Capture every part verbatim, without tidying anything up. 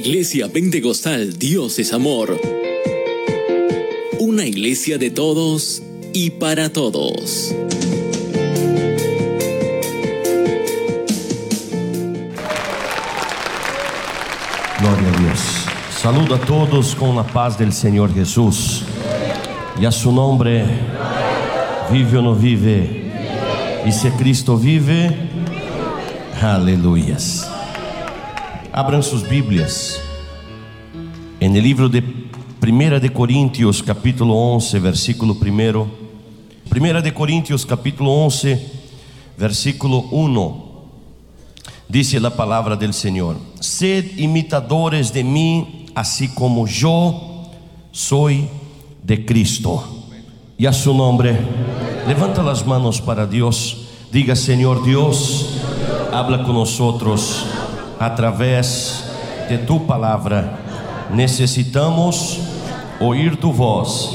Iglesia Pentecostal Dios es Amor. Una iglesia de todos y para todos. Gloria a Dios. Saludo a todos con la paz del Señor Jesús. Y a su nombre, vive o no vive. Y si Cristo vive, aleluyas. Abran sus Biblias en el libro de Primera de Corintios, capítulo once, versículo primero. Primera de Corintios, capítulo once, versículo uno. Dice la palabra del Señor: sed imitadores de mí, así como yo soy de Cristo. Y a su nombre, levanta las manos para Dios. Diga: Señor Dios, habla con nosotros a través de tu palabra. Necesitamos oír tu voz,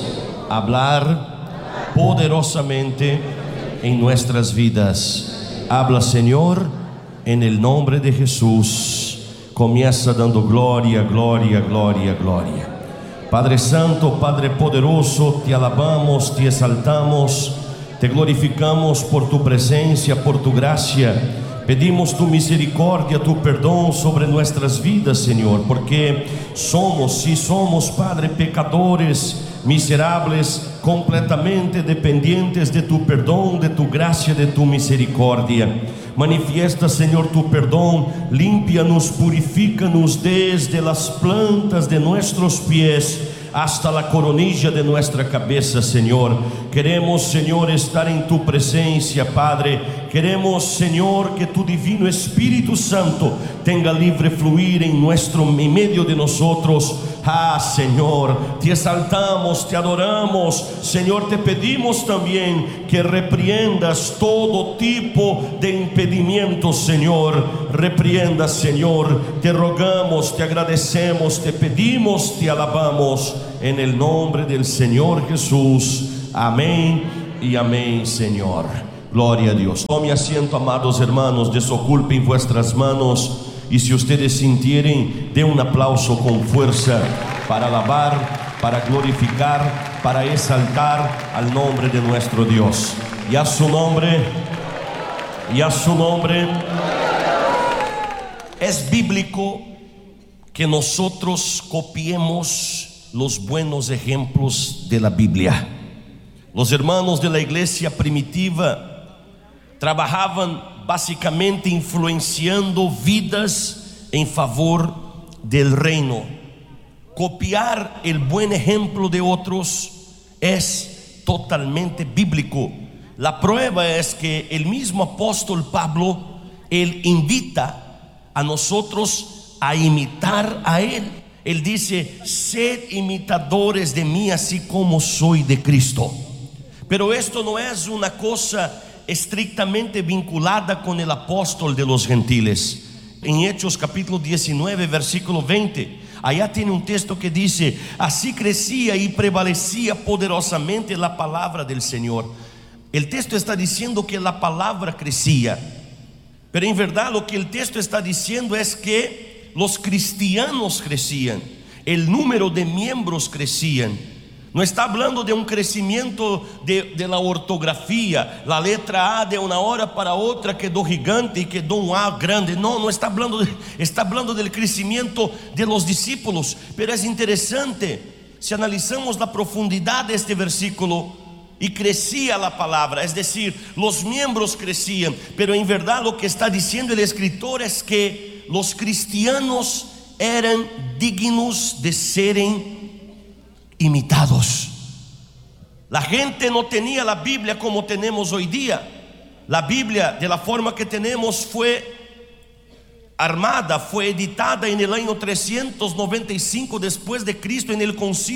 hablar poderosamente en nuestras vidas. Habla, Señor, en el nombre de Jesús. Comienza dando gloria, gloria, gloria, gloria. Padre Santo, Padre poderoso, te alabamos, te exaltamos, te glorificamos por tu presencia, por tu gracia. Pedimos tu misericordia, tu perdón sobre nuestras vidas, Señor, porque somos, sí somos, Padre, pecadores, miserables, completamente dependientes de tu perdón, de tu gracia, de tu misericordia. Manifiesta, Señor, tu perdón, límpianos, purifícanos desde las plantas de nuestros pies hasta la coronilla de nuestra cabeza, Señor. Queremos, Señor, estar en tu presencia, Padre. Queremos, Señor, que tu divino Espíritu Santo tenga libre fluir en nuestro, en medio de nosotros. Ah, Señor, te exaltamos, te adoramos, Señor. Te pedimos también que repriendas todo tipo de impedimentos, Señor. Repriendas, Señor. Te rogamos, te agradecemos, te pedimos, te alabamos, en el nombre del Señor Jesús. Amén y amén, Señor. Gloria a Dios. Tome asiento, amados hermanos, desocupen vuestras manos. Y si ustedes sintieren, den un aplauso con fuerza para alabar, para glorificar, para exaltar al nombre de nuestro Dios. Y a su nombre, y a su nombre. Es bíblico que nosotros copiemos los buenos ejemplos de la Biblia. Los hermanos de la iglesia primitiva trabajaban básicamente influenciando vidas en favor del reino. Copiar el buen ejemplo de otros es totalmente bíblico. La prueba es que el mismo apóstol Pablo, él invita a nosotros a imitar a él. Él dice: sed imitadores de mí, así como soy de Cristo. Pero esto no es una cosa estrictamente vinculada con el apóstol de los gentiles. En Hechos capítulo diecinueve, versículo veinte, allá tiene un texto que dice: así crecía y prevalecía poderosamente la palabra del Señor. El texto está diciendo que la palabra crecía, pero en verdad lo que el texto está diciendo es que los cristianos crecían, el número de miembros crecían. No está hablando de un crecimiento de, de la ortografía. La letra A de una hora para otra quedó gigante y quedó un A grande. No, no está hablando de, está hablando del crecimiento de los discípulos. Pero es interesante, si analizamos la profundidad de este versículo, y crecía la palabra, es decir, los miembros crecían. Pero en verdad lo que está diciendo el escritor es que los cristianos eran dignos de serem imitados. La gente no tenía la Biblia como tenemos hoy día. La Biblia, de la forma que tenemos, fue armada, fue editada en el año trescientos noventa y cinco después de Cristo, en el concilio